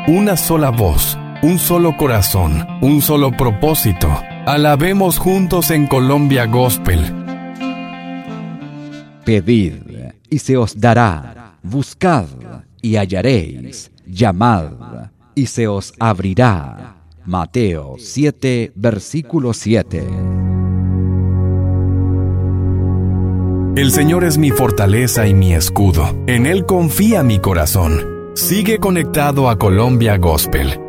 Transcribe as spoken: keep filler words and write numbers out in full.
una sola voz, un solo corazón, un solo propósito. Alabemos juntos en Colombia Gospel. Pedid, y se os dará. Buscad, y hallaréis. Llamad, y se os abrirá. Mateo siete, versículo siete. El Señor es mi fortaleza y mi escudo. En Él confía mi corazón. Sigue conectado a Colombia Gospel.